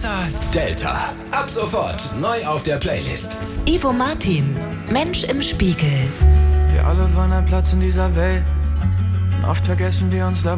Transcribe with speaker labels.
Speaker 1: Wasser Delta. Ab sofort neu auf der Playlist.
Speaker 2: Ivo Martin, Mensch im Spiegel.
Speaker 3: Wir alle wollen einen Platz in dieser Welt. Und oft vergessen wir uns dabei.